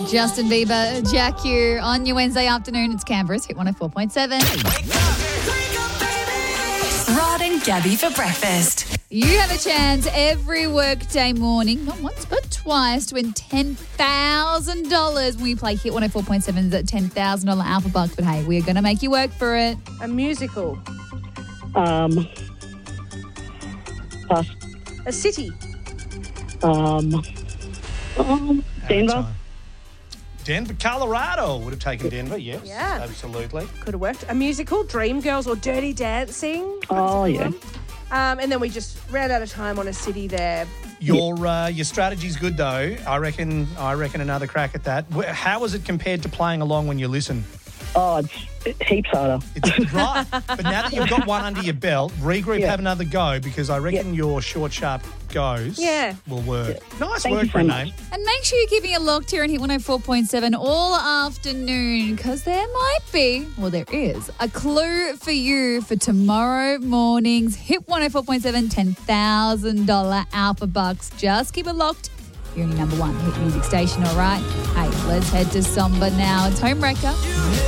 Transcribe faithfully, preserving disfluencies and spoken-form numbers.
Justin Bieber, Jack here on your Wednesday afternoon. It's Canberra's Hit one oh four point seven. Rod and Gabby for breakfast. You have a chance every workday morning, not once but twice, to win ten thousand dollars when we play Hit one oh four point seven's ten thousand dollars Alpha Bucks. But hey, we're going to make you work for it. A musical. Um, pass. A city. Um, um, Denver. Denver, Colorado. Would have taken Denver, yes. Yeah. Absolutely. Could have worked. A musical, Dreamgirls or Dirty Dancing. Oh, yeah. Um, and then we just ran out of time on a city there. Your uh, your strategy's good though. I reckon. I reckon another crack at that. Wh- How was it compared to playing along when you listen? Oh, it's heaps harder. It's right. But now that you've got one under your belt, regroup, Yeah. have another go because I reckon your short, sharp goes Yeah. will work. Nice Thank work, you so Renee. much. And make sure you're keeping it locked here on Hit one oh four point seven all afternoon because there might be, well, there is, a clue for you for tomorrow morning's Hit one oh four point seven ten thousand dollars Alpha Bucks. Just keep it locked. You're on your number one hit music station, all right? Hey, let's head to Samba now. It's Homewrecker.